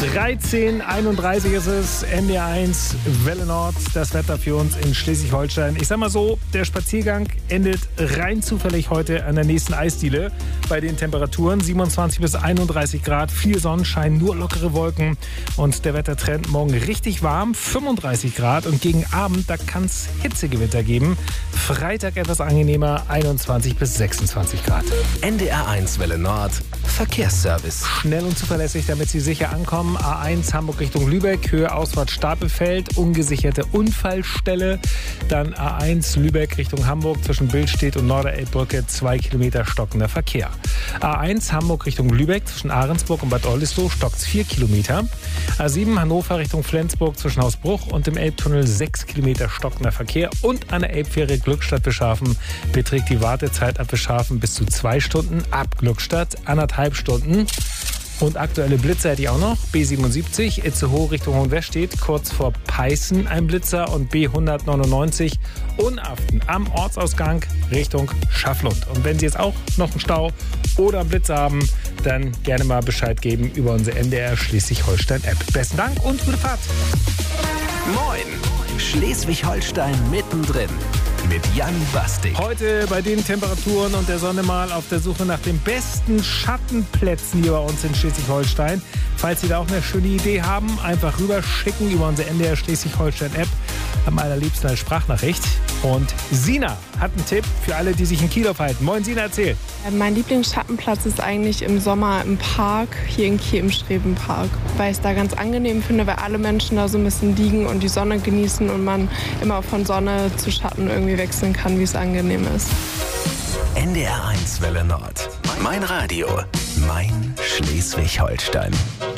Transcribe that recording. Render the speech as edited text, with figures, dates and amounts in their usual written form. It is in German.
13:31 ist es, NDR1 Welle Nord, das Wetter für uns in Schleswig-Holstein. Ich sag mal so, der Spaziergang endet rein zufällig heute an der nächsten Eisdiele. Bei den Temperaturen 27 bis 31 Grad, viel Sonnenschein, nur lockere Wolken und der Wettertrend morgen richtig warm, 35 Grad und gegen Abend, da kann es Hitzegewitter geben. Freitag etwas angenehmer, 21 bis 26 Grad. NDR1 Welle Nord, Verkehrsservice. Schnell und zuverlässig, damit Sie sicher ankommen. A1 Hamburg Richtung Lübeck, Höhe Ausfahrt Stapelfeld, ungesicherte Unfallstelle. Dann A1 Lübeck Richtung Hamburg zwischen Billstedt und Norderelbbrücke, 2 Kilometer stockender Verkehr. A1 Hamburg Richtung Lübeck zwischen Ahrensburg und Bad Oldesloe stockt's 4 Kilometer. A7 Hannover Richtung Flensburg zwischen Hausbruch und dem Elbtunnel 6 Kilometer stockender Verkehr. Und an der Elbfähre Glückstadt-Beschafen beträgt die Wartezeit ab Beschafen bis zu 2 Stunden, ab Glückstadt 1,5 Stunden. Und aktuelle Blitzer hätte ich auch noch. B77, Itzehoe Richtung Hohenwestedt, kurz vor Peißen ein Blitzer und B199 Unaften am Ortsausgang Richtung Schafflund. Und wenn Sie jetzt auch noch einen Stau oder einen Blitzer haben, dann gerne mal Bescheid geben über unsere NDR Schleswig-Holstein-App. Besten Dank und gute Fahrt. Moin, Schleswig-Holstein mittendrin. Mit Jan Bastik. Heute bei den Temperaturen und der Sonne mal auf der Suche nach den besten Schattenplätzen hier bei uns in Schleswig-Holstein. Falls Sie da auch eine schöne Idee haben, einfach rüberschicken über unsere NDR Schleswig-Holstein-App. Am allerliebsten als Sprachnachricht. Und Sina hat einen Tipp für alle, die sich in Kiel aufhalten. Moin Sina, erzähl. Mein Lieblingsschattenplatz ist eigentlich im Sommer im Park, hier in Kiel im Strebenpark. Weil ich es da ganz angenehm finde, weil alle Menschen da so ein bisschen liegen und die Sonne genießen und man immer von Sonne zu Schatten irgendwie wechseln kann, wie es angenehm ist. NDR1 Welle Nord. Mein Radio. Mein Schleswig-Holstein.